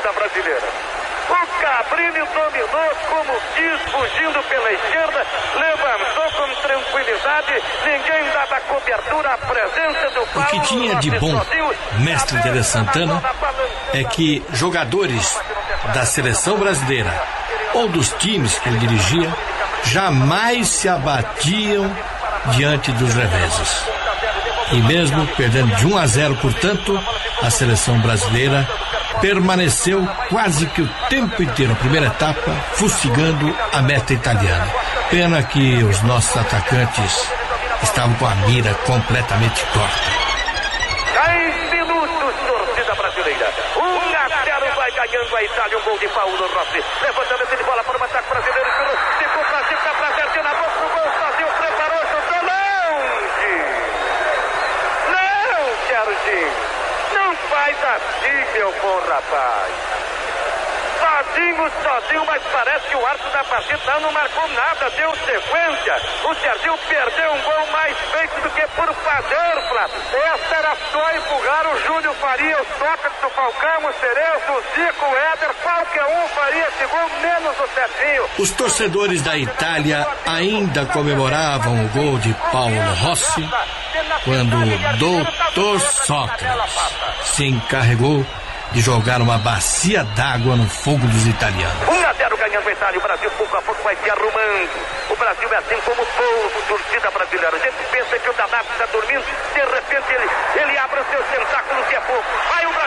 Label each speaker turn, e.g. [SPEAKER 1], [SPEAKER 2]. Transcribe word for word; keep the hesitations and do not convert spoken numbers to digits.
[SPEAKER 1] torcida brasileira. O Cabrini dominou como quis, fugindo pela esquerda, levantou com tranquilidade, ninguém dava cobertura à presença do Paulo.
[SPEAKER 2] O que tinha de bom, mestre Tele Santana, é que jogadores da seleção brasileira ou dos times que ele dirigia jamais se abatiam diante dos reveses. E mesmo perdendo de um a zero, portanto, a seleção brasileira permaneceu quase que o tempo inteiro, a primeira etapa, fustigando a meta italiana. Pena que os nossos atacantes estavam com a mira completamente torta.
[SPEAKER 1] dez minutos, torcida brasileira. um a zero vai ganhando a Itália, um gol de Paulo Rossi. Levantamento de bola para o ataque brasileiro. Ficou o Brasil, está para Serginho na boca do gol. O Brasil preparou, chutou longe. Não, Serginho. Não faz assim, meu bom rapaz. Sozinho, sozinho, mas parece que o árbitro da partida não marcou nada, deu sequência. O Serginho perdeu um gol mais feito do que por fazer, Flávio. Essa era só empurrar o Júlio Faria, o Sócrates, o Falcão, o Cerezo, o Zico, o Éder, qualquer um faria esse gol, menos o Serginho.
[SPEAKER 2] Os torcedores da Itália ainda comemoravam o gol de Paulo Rossi quando o doutor Sócrates se encarregou de jogar uma bacia d'água no fogo dos italianos.
[SPEAKER 1] um a zero ganhando a Itália, o Brasil pouco a pouco vai se arrumando. O Brasil é assim como o povo, torcida brasileira. A gente pensa que o danado está dormindo, de repente ele, ele abre os seus tentáculos e é pouco. Vai o